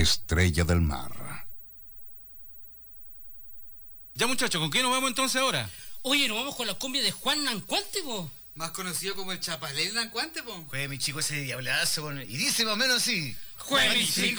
Estrella del Mar. Ya, muchachos, ¿con qué nos vamos entonces ahora? Oye, nos vamos con la cumbia de Juan Nancuante, po. Más conocido como el Chapalé Nancuante, po. Juegue mi chico ese diablazo, y dice más o menos así. Juegue mi chico